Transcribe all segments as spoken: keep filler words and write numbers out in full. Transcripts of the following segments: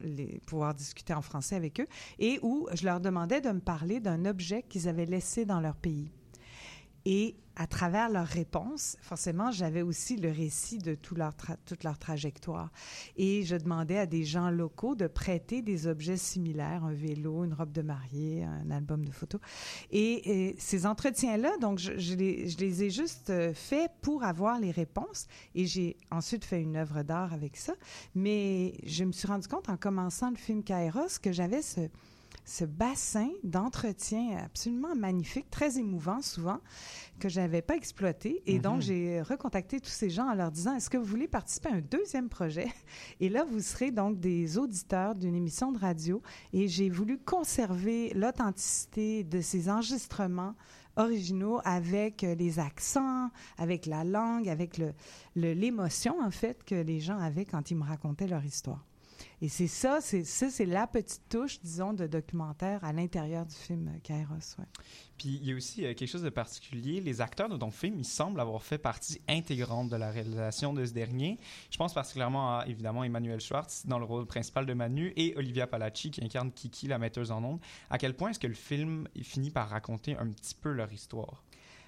les, pouvoir discuter en français avec eux, et où je leur demandais de me parler d'un objet qu'ils avaient laissé dans leur pays. Et à travers leurs réponses, forcément, j'avais aussi le récit de tout leur tra- toute leur trajectoire. Et je demandais à des gens locaux de prêter des objets similaires, un vélo, une robe de mariée, un album de photos. Et, et ces entretiens-là, donc, je, je, les, je les ai juste faits pour avoir les réponses. Et j'ai ensuite fait une œuvre d'art avec ça. Mais je me suis rendu compte, en commençant le film Kairos, que j'avais ce... ce bassin d'entretien absolument magnifique, très émouvant souvent, que je n'avais pas exploité. Et mm-hmm. donc, j'ai recontacté tous ces gens en leur disant, est-ce que vous voulez participer à un deuxième projet? Et là, vous serez donc des auditeurs d'une émission de radio. Et j'ai voulu conserver l'authenticité de ces enregistrements originaux avec les accents, avec la langue, avec le, le, l'émotion, en fait, que les gens avaient quand ils me racontaient leur histoire. Et c'est ça, c'est ça, c'est la petite touche, disons, de documentaire à l'intérieur du film Kairos. Ouais. Puis il y a aussi euh, quelque chose de particulier. Les acteurs de ton film, ils semblent avoir fait partie intégrante de la réalisation de ce dernier. Je pense particulièrement à, évidemment, Emmanuel Schwartz dans le rôle principal de Manu et Olivia Palacci qui incarne Kiki, la metteuse en ondes. À quel point est-ce que le film finit par raconter un petit peu leur histoire?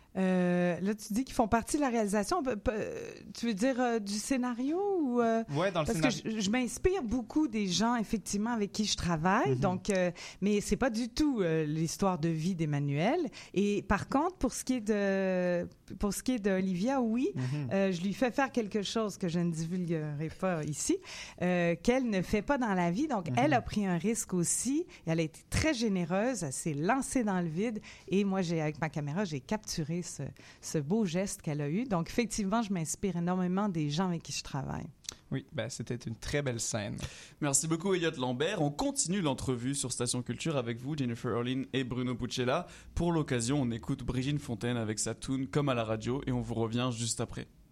Euh, là, tu dis qu'ils font partie de la réalisation. Tu veux dire euh, du scénario ou euh, ouais, dans le parce scénario. que je, je m'inspire beaucoup des gens effectivement avec qui je travaille. Mm-hmm. Donc, euh, mais c'est pas du tout euh, l'histoire de vie d'Emmanuel. Et par contre, pour ce qui est de pour ce qui est d'Olivia, oui, mm-hmm. euh, je lui fais faire quelque chose que je ne divulguerai pas ici, euh, qu'elle ne fait pas dans la vie. Donc, mm-hmm. elle a pris un risque aussi. Elle a été très généreuse. Elle s'est lancée dans le vide. Et moi, j'ai avec ma caméra, j'ai capturé Ce, ce beau geste qu'elle a eu. Donc, effectivement, je m'inspire énormément des gens avec qui je travaille. Oui, ben, c'était une très belle scène. Merci beaucoup, Elliot Lambert. On continue l'entrevue sur Station Culture avec vous, Jennifer Orlin et Bruno Pucella. Pour l'occasion, on écoute Brigitte Fontaine avec sa tune Comme à la radio et on vous revient juste après.